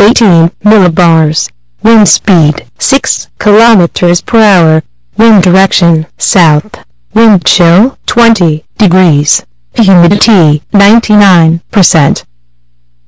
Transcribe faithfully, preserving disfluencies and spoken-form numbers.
eighteen millibars. Wind speed, six kilometers per hour. Wind direction, south. Wind chill, twenty degrees. Humidity, ninety-nine percent.